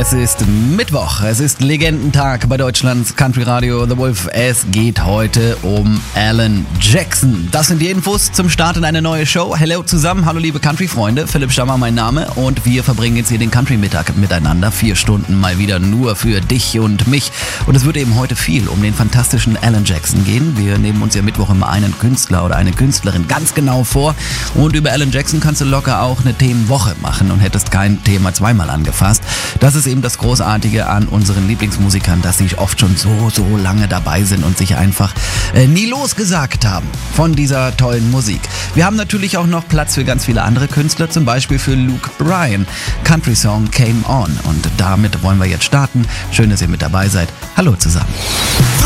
Es ist Mittwoch, es ist Legendentag bei Deutschlands Country Radio The Wolf. Es geht heute um Alan Jackson. Das sind die Infos zum Start in eine neue Show. Hello zusammen, hallo liebe Country-Freunde. Philipp Stammer mein Name und wir verbringen jetzt hier den Country-Mittag miteinander. 4 Stunden mal wieder nur für dich und mich. Und es wird eben heute viel um den fantastischen Alan Jackson gehen. Wir nehmen uns ja Mittwoch immer einen Künstler oder eine Künstlerin ganz genau vor. Und über Alan Jackson kannst du locker auch eine Themenwoche machen und hättest kein Thema zweimal angefasst. Das ist eben das Großartige an unseren Lieblingsmusikern, dass sie oft schon so lange dabei sind und sich einfach nie losgesagt haben von dieser tollen Musik. Wir haben natürlich auch noch Platz für ganz viele andere Künstler, zum Beispiel für Luke Bryan. Country Song Came On. Und damit wollen wir jetzt starten. Schön, dass ihr mit dabei seid. Hallo zusammen.